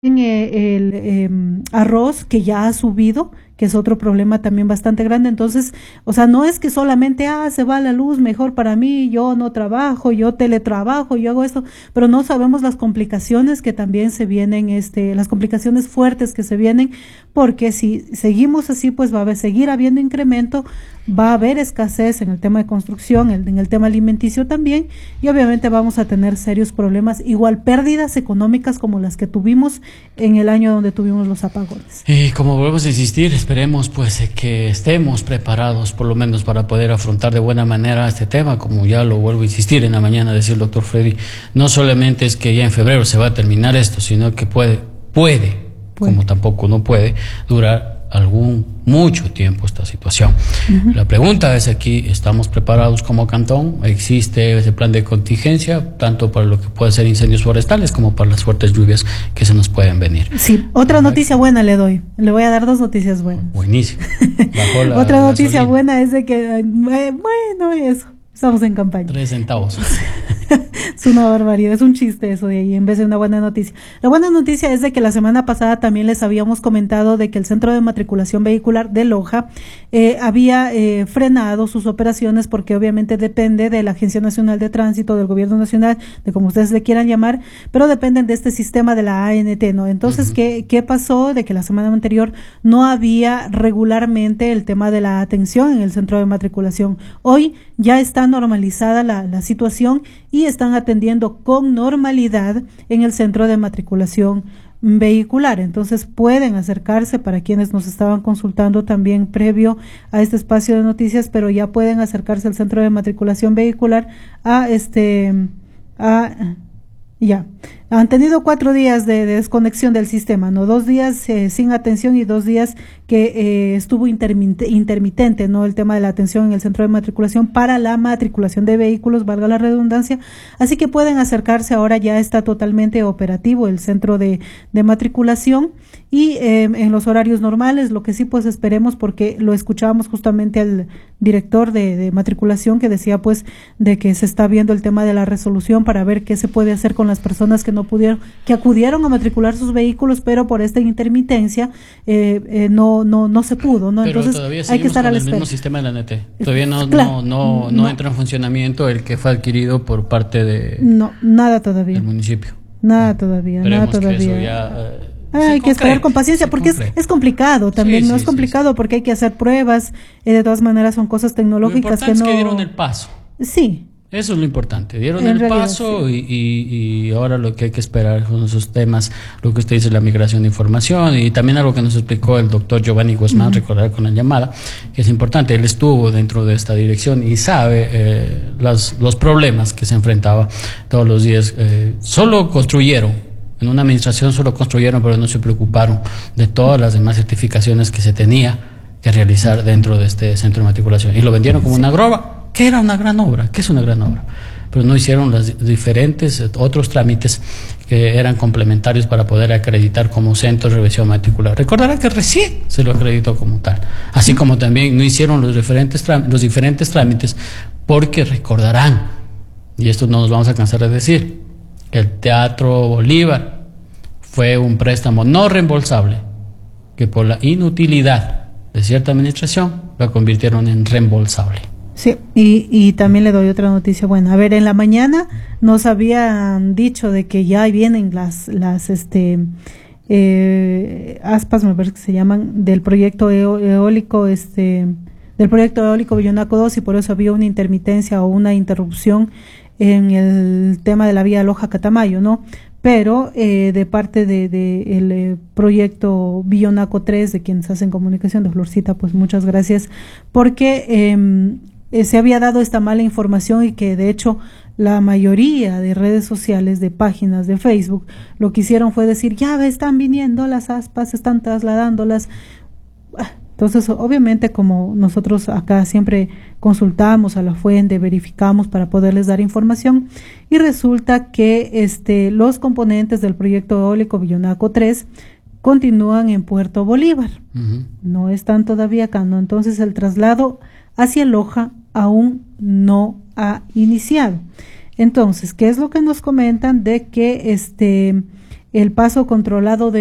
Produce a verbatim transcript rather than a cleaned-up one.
eh, el eh, arroz que ya ha subido, que es otro problema también bastante grande. Entonces, o sea, no es que solamente, ah, se va la luz, mejor para mí, yo no trabajo, yo teletrabajo, yo hago esto, pero no sabemos las complicaciones que también se vienen, este, las complicaciones fuertes que se vienen, porque si seguimos así, pues va a haber, seguir habiendo incremento, va a haber escasez en el tema de construcción, en, en el tema alimenticio también, y obviamente vamos a tener serios problemas, igual pérdidas económicas como las que tuvimos en el año donde tuvimos los apagones. Y como volvemos a insistir, esperemos pues que estemos preparados por lo menos para poder afrontar de buena manera este tema, como ya lo vuelvo a insistir en la mañana, decía el doctor Freddy, no solamente es que ya en febrero se va a terminar esto, sino que puede, puede, puede. como tampoco no puede, durar algún mucho tiempo esta situación. Uh-huh. La pregunta es aquí, ¿estamos preparados como cantón? ¿Existe ese plan de contingencia, tanto para lo que puede ser incendios forestales como para las fuertes lluvias que se nos pueden venir? Sí, otra ¿verdad? Noticia buena le doy. Le voy a dar dos noticias buenas. Buenísimo. Bajó la, otra noticia gasolina. Buena es de que, eh, bueno, eso, estamos en campaña. Tres centavos. Es una barbaridad, es un chiste eso de ahí en vez de una buena noticia. La buena noticia es de que la semana pasada también les habíamos comentado de que el Centro de Matriculación Vehicular de Loja eh, había eh, frenado sus operaciones porque obviamente depende de la Agencia Nacional de Tránsito, del Gobierno Nacional, de como ustedes le quieran llamar, pero dependen de este sistema de la A N T, ¿no? Entonces, uh-huh. ¿qué, qué pasó? De que la semana anterior no había regularmente el tema de la atención en el Centro de Matriculación. Hoy ya está normalizada la, la situación y están atendiendo con normalidad en el Centro de Matriculación Vehicular. Entonces pueden acercarse, para quienes nos estaban consultando también previo a este espacio de noticias, pero ya pueden acercarse al Centro de Matriculación Vehicular a este a ya han tenido cuatro días de, de desconexión del sistema, no dos días eh, sin atención y dos días que eh, estuvo intermitente, intermitente, no el tema de la atención en el Centro de Matriculación para la matriculación de vehículos, valga la redundancia. Así que pueden acercarse, ahora ya está totalmente operativo el Centro de, de Matriculación y eh, en los horarios normales. Lo que sí pues esperemos, porque lo escuchábamos justamente al director de, de matriculación que decía pues de que se está viendo el tema de la resolución para ver qué se puede hacer con las personas que no pudieron, que acudieron a matricular sus vehículos, pero por esta intermitencia eh, eh, no no no se pudo, ¿no? Pero entonces todavía hay que estar con al el mismo sistema de la N T. Todavía no claro, no, no, no no entra en funcionamiento el que fue adquirido por parte de no nada todavía del municipio. Nada todavía, Esperemos nada todavía. Que eso ya, eh, hay que concrete, esperar con paciencia porque es, es complicado también, sí, no sí, es complicado sí, sí. porque hay que hacer pruebas, eh, de todas maneras son cosas tecnológicas que no. Lo importante es que dieron el paso. Sí. Eso es lo importante, dieron en el realidad, paso sí. y, y, y ahora lo que hay que esperar son esos temas, lo que usted dice, la migración de información y también algo que nos explicó el doctor Giovanni Guzmán, uh-huh. recordar con la llamada, que es importante, él estuvo dentro de esta dirección y sabe eh, las, los problemas que se enfrentaba todos los días. Eh, solo construyeron, en una administración solo construyeron, pero no se preocuparon de todas las demás certificaciones que se tenía que realizar dentro de este centro de matriculación y lo vendieron como sí. una groba. Que era una gran obra, que es una gran obra, pero no hicieron los diferentes otros trámites que eran complementarios para poder acreditar como centro de revisión matricular. Recordará que recién se lo acreditó como tal, así como también no hicieron los diferentes trámites, los diferentes trámites, porque recordarán, y esto no nos vamos a cansar de decir, que el Teatro Bolívar fue un préstamo no reembolsable, que por la inutilidad de cierta administración lo convirtieron en reembolsable. Sí, y, y también le doy otra noticia buena. A ver, en la mañana nos habían dicho de que ya vienen las, las este, eh, aspas, me parece que se llaman, del proyecto eólico, este, del proyecto eólico Billonaco dos, y por eso había una intermitencia o una interrupción en el tema de la vía Loja-Catamayo, ¿no? Pero eh, de parte de, de el eh, proyecto Billonaco tres, de quienes hacen comunicación, de Florcita, pues muchas gracias, porque eh, Eh, se había dado esta mala información y que de hecho la mayoría de redes sociales, de páginas de Facebook, lo que hicieron fue decir, ya ve, están viniendo las aspas, están trasladándolas. Entonces, obviamente, como nosotros acá siempre consultamos a la fuente, verificamos para poderles dar información, y resulta que este los componentes del proyecto eólico Billonaco tres continúan en Puerto Bolívar, uh-huh. no están todavía acá, ¿no? Entonces el traslado hacia Loja aún no ha iniciado. Entonces, ¿qué es lo que nos comentan? De que este el paso controlado de